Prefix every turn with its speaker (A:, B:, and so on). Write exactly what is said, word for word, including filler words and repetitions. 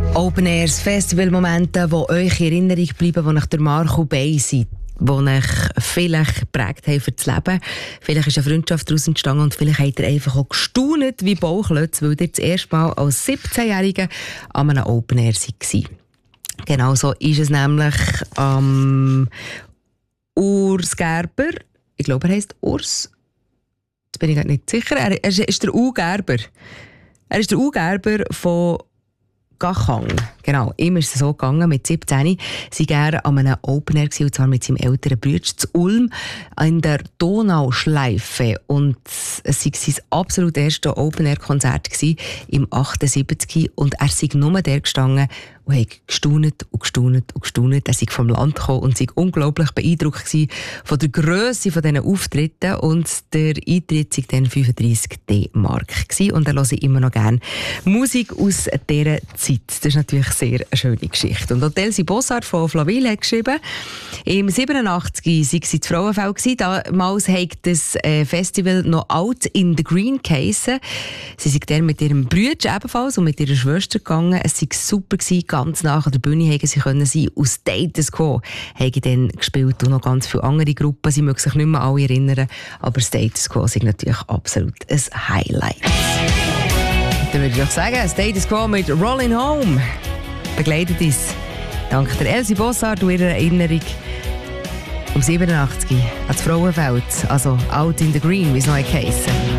A: Open Airs, Festivalmomente, die euch in Erinnerung bleiben, die nach der Marco Bay sind, die euch vielleicht geprägt haben für das Leben. Vielleicht ist eine Freundschaft daraus entstanden und vielleicht habt ihr einfach auch gestaunt wie Bauchlötz, weil ihr das erste Mal als siebzehnjährige an einem Open Air war. Genau so ist es nämlich am Urs Gerber. Ich glaube, er heisst Urs. Jetzt bin ich gar nicht sicher. Er ist der U. Gerber. Er ist der U. Gerber von Gachang. Genau, ihm ist es so gegangen, mit siebzehn sei er an einem Open Air gewesen, und zwar mit seinem älteren Bruder zu Ulm in der Donauschleife. Und es war sein absolut erstes Open Air Konzert gewesen, im achtundsiebzig, und er sei nur der gestanden und hat gestaunt und gestaunt und gestaunt. Er sei vom Land gekommen und sei unglaublich beeindruckt gewesen von der Grösse von diesen Auftritten, und der Eintritt sei dann fünfunddreissig D-Mark gewesen, und er höre immer noch gerne Musik aus dieser Zeit. Das ist natürlich sehr eine schöne Geschichte. Und Elsie Bossart von Flawil hat geschrieben, im siebenundachtzig sei sie zu Frauenfeld gewesen. Damals hat das Festival noch Out in the Green geheissen. Sie sind dann mit ihrem Bruder ebenfalls und mit ihrer Schwester gegangen. Es war super gewesen, ganz nah an der Bühne hätten sie können sein. Aus Status Quo haben dann gespielt und noch ganz viele andere Gruppen. Sie mögen sich nicht mehr alle erinnern, aber Status Quo ist natürlich absolut ein Highlight. Dann würde ich auch sagen, Status Quo mit Rollin' Home begleitet uns dank der Elsie Bossart und ihrer Erinnerung um siebenundachtzig an das Frauenfeld, also Out in the Green, wie es noch geheissen.